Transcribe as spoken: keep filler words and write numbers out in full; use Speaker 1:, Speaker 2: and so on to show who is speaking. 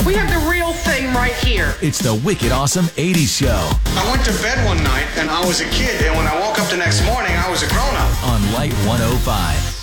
Speaker 1: We have the real thing right here.
Speaker 2: It's the Wicked Awesome eighties Show.
Speaker 3: I went to bed one night and I was a kid, and when I woke up the next morning, I was a grown-up.
Speaker 2: On Light one oh five.